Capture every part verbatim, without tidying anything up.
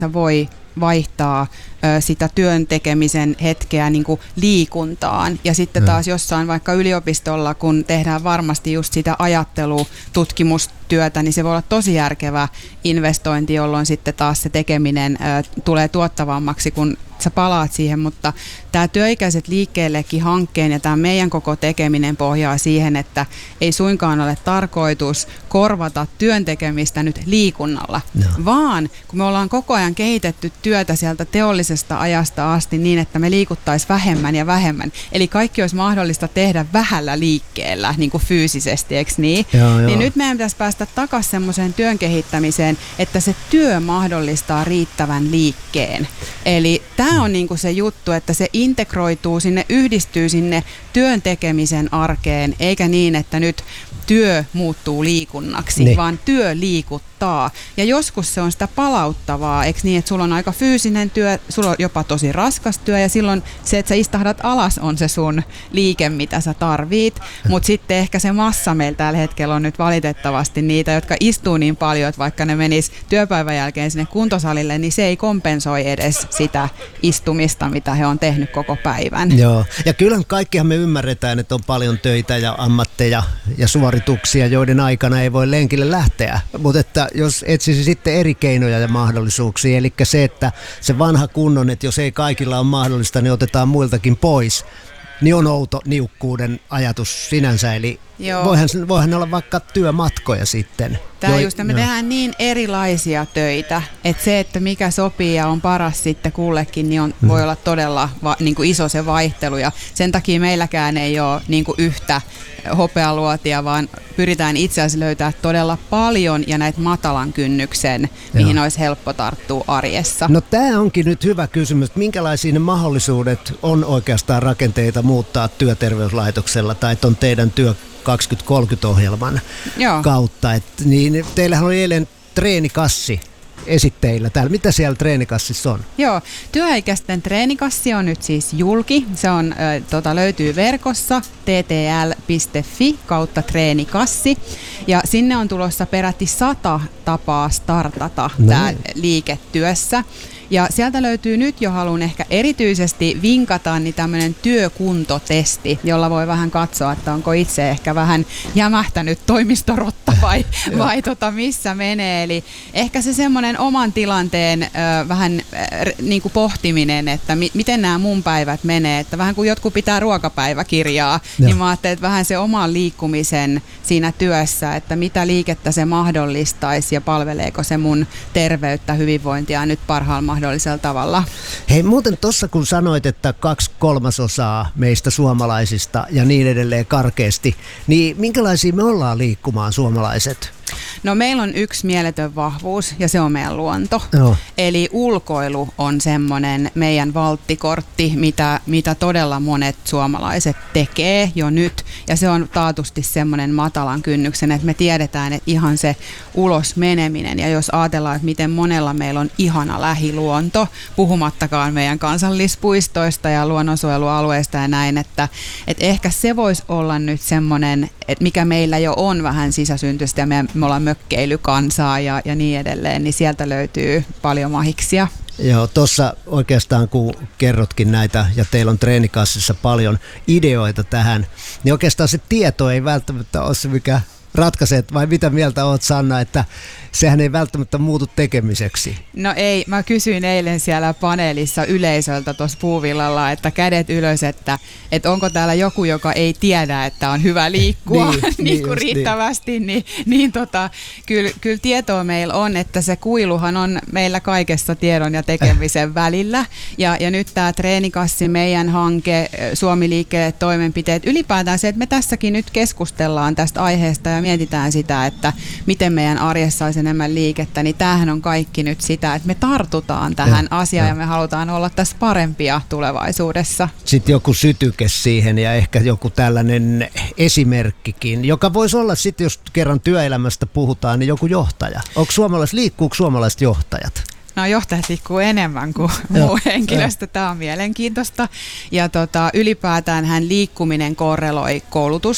voi vaihtaa ö, sitä työn tekemisen hetkeä niin kuin liikuntaan. Ja sitten taas jossain vaikka yliopistolla, kun tehdään varmasti just sitä ajattelututkimustyötä, niin se voi olla tosi järkevä investointi, jolloin sitten taas se tekeminen ö, tulee tuottavammaksi, kun sä palaat siihen, mutta tämä Työikäiset liikkeellekin hankkeen ja tämä meidän koko tekeminen pohjaa siihen, että ei suinkaan ole tarkoitus korvata työn tekemistä nyt liikunnalla, no. vaan kun me ollaan koko ajan kehitetty työtä sieltä teollisesta ajasta asti niin, että me liikuttaisiin vähemmän ja vähemmän, eli kaikki olisi mahdollista tehdä vähällä liikkeellä, niin kuin fyysisesti, eikö niin? Joo, niin joo. nyt meidän pitäisi päästä takaisin semmoiseen työn kehittämiseen, että se työ mahdollistaa riittävän liikkeen. Eli tämä on niinku se juttu, että se integroituu sinne, yhdistyy sinne työn tekemisen arkeen, eikä niin, että nyt työ muuttuu liikunnaksi, niin. vaan työ liikuttaa. Ja joskus se on sitä palauttavaa, eikö niin, että sulla on aika fyysinen työ, sulla on jopa tosi raskas työ, ja silloin se, että sä istahdat alas, on se sun liike, mitä sä tarvit. Mutta sitten ehkä se massa meillä tällä hetkellä on nyt valitettavasti niitä, jotka istuu niin paljon, että vaikka ne menis työpäivän jälkeen sinne kuntosalille, niin se ei kompensoi edes sitä istumista, mitä he on tehnyt koko päivän. Joo, ja kyllähän kaikkihan me ymmärretään, että on paljon töitä ja ammatteja ja suorituksia, joiden aikana ei voi lenkille lähteä, mutta että jos etsisi sitten eri keinoja ja mahdollisuuksia, eli se, että se vanha kunnon, että jos ei kaikilla ole mahdollista, niin otetaan muiltakin pois, niin on outo niukkuuden ajatus sinänsä, eli voihan, voihan olla vaikka työmatkoja sitten. Tämä just, me no. tehdään niin erilaisia töitä, että se, että mikä sopii ja on paras sitten kullekin, niin on, hmm. voi olla todella va, niin kuin iso se vaihtelu, ja sen takia meilläkään ei ole niin kuin yhtä hopealuotia, vaan pyritään itse asiassa löytää todella paljon ja näitä matalan kynnyksen, mihin Joo. olisi helppo tarttua arjessa. No tämä onkin nyt hyvä kysymys, minkälaisia ne mahdollisuudet on oikeastaan rakenteita muuttaa työterveyslaitoksella tai ton teidän työ kaksituhattakolmekymmentä-ohjelman Joo. kautta. Et, niin teillähän oli eilen treenikassi esitteillä täällä. Mitä siellä treenikassissa on? Joo, työikäisten treenikassi on nyt siis julki. Se on, ö, tota, löytyy verkossa t t l piste f i kautta treenikassi. Ja sinne on tulossa peräti sata tapaa startata tämä liiketyössä. Ja sieltä löytyy nyt jo, haluan ehkä erityisesti vinkata, niin tämmöinen työkuntotesti, jolla voi vähän katsoa, että onko itse ehkä vähän jämähtänyt toimistorotta vai, vai tota, missä menee. Eli ehkä se semmoinen oman tilanteen ö, vähän ö, niin kuin pohtiminen, että mi- miten nämä mun päivät menee. Että vähän kuin jotkut pitää ruokapäiväkirjaa, ja. niin mä ajattelin, että vähän se oman liikkumisen siinä työssä, että mitä liikettä se mahdollistaisi ja palveleeko se mun terveyttä, hyvinvointia nyt parhaalla mahdollisella tavalla. Hei, muuten tuossa kun sanoit, että kaksi kolmasosaa meistä suomalaisista ja niin edelleen karkeasti, niin minkälaisia me ollaan liikkumaan suomalaiset? No meillä on yksi mieletön vahvuus ja se on meidän luonto. Joo. Eli ulkoilu on semmoinen meidän valttikortti, mitä, mitä todella monet suomalaiset tekee jo nyt. Ja se on taatusti semmoinen matalan kynnyksen, että me tiedetään, että ihan se ulos meneminen. Ja jos ajatellaan, että miten monella meillä on ihana lähiluonto, puhumattakaan meidän kansallispuistoista ja luonnonsuojelualueista ja näin, että, että ehkä se voisi olla nyt semmoinen, että mikä meillä jo on vähän sisäsyntyistä ja me, me ollaan mökkeilykansaa ja, ja niin edelleen, niin sieltä löytyy paljon mahiksia. Joo, tuossa oikeastaan kun kerrotkin näitä ja teillä on treenikassissa paljon ideoita tähän, niin oikeastaan se tieto ei välttämättä ole se, mikä ratkaisee, vai mitä mieltä oot, Sanna, että sehän ei välttämättä muutu tekemiseksi? No ei, mä kysyin eilen siellä paneelissa yleisöltä tuossa puuvillalla, että kädet ylös, että, että onko täällä joku, joka ei tiedä, että on hyvä liikkua niin, niin kuin riittävästi, niin, niin, niin tota, kyllä, kyllä tietoa meillä on, että se kuiluhan on meillä kaikessa tiedon ja tekemisen välillä, ja, ja nyt tämä treenikassi, meidän hanke, Suomi liikkeelle toimenpiteet, ylipäätään se, että me tässäkin nyt keskustellaan tästä aiheesta ja mietitään sitä, että miten meidän arjessa olisi enemmän liikettä, niin tämähän on kaikki nyt sitä, että me tartutaan tähän ja, asiaan ja. ja me halutaan olla tässä parempia tulevaisuudessa. Sitten joku sytyke siihen ja ehkä joku tällainen esimerkkikin, joka voisi olla sitten, jos kerran työelämästä puhutaan, niin joku johtaja. Onko suomalaiset, liikkuuko suomalaiset johtajat? No johtajat liikkuu enemmän kuin muu henkilöstö. Tämä on mielenkiintoista. Ja tota, ylipäätään hän liikkuminen korreloi koulutus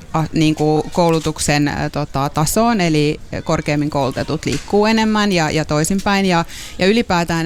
niin kuin koulutuksen tota, tasoon, eli korkeammin koulutetut liikkuu enemmän ja, ja toisinpäin. Ja, ja ylipäätään